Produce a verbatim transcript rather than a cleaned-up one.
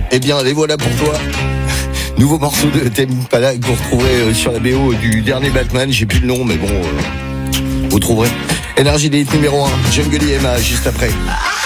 Eh bien, les voilà pour toi. Nouveau morceau de Tame Impala que vous retrouverez sur la B O du dernier Batman. J'ai plus le nom, mais bon, euh, vous trouverez. Énergie des hits numéro un, Jungle E M A, juste après.